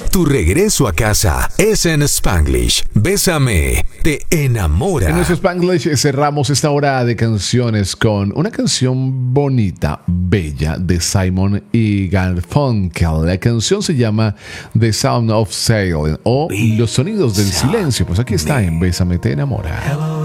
Tu regreso a casa es en Spanglish. Bésame, te enamora. En nuestro Spanglish cerramos esta hora de canciones con una canción bonita, bella, de Simon y Garfunkel. La canción se llama The Sound of Silence o Los Sonidos del Silencio. Pues aquí está en Bésame, te enamora. Hello.